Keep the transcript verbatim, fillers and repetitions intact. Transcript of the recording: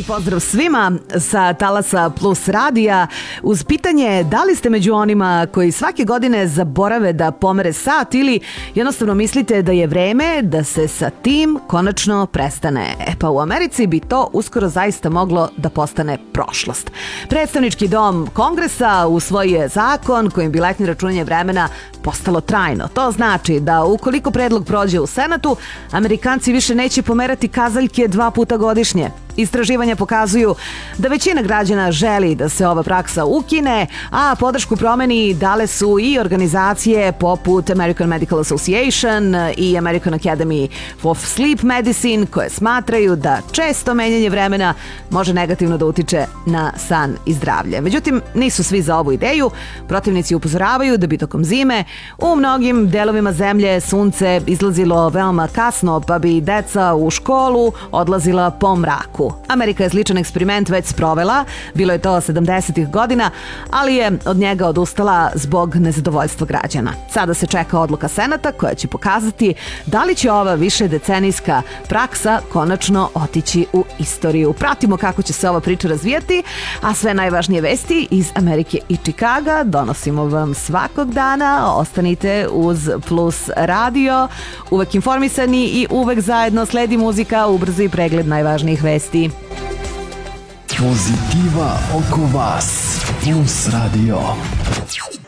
Veliki pozdrav svima sa Talasa Plus radija uz pitanje da li ste među onima koji svake godine zaborave da pomere sat ili jednostavno mislite da je vreme da se sa tim konačno prestane. E pa u Americi bi to uskoro zaista moglo da postane prošlost. Predstavnički dom Kongresa usvojio je zakon kojim bi letnje računanje vremena postalo trajno. To znači da ukoliko predlog prođe u Senatu, Amerikanci više neće pomerati kazaljke dva puta godišnje. Istraživanja pokazuju da većina građana želi da se ova praksa ukine, a podršku promeni dale su i organizacije poput American Medical Association i American Academy of Sleep Medicine, koje smatraju da često menjanje vremena može negativno da utiče na san i zdravlje. Međutim, nisu svi za ovu ideju. Protivnici upozoravaju da bi tokom zime u mnogim delovima zemlje sunce izlazilo veoma kasno, pa bi deca u školu odlazila po mraku. Amerika je sličan eksperiment već sprovela, bilo je to sedamdesetih godina, ali je od njega odustala zbog nezadovoljstva građana. Sada se čeka odluka Senata koja će pokazati da li će ova višedecenijska praksa konačno otići u istoriju. Pratimo kako će se ova priča razvijati, a sve najvažnije vesti iz Amerike i Čikaga donosimo vam svakog dana. Ostanite uz Plus radio, uvek informisani i uvek zajedno. Sledi muzika, ubrzo i pregled najvažnijih vesti. Pozitiva oko vas. Plus radio.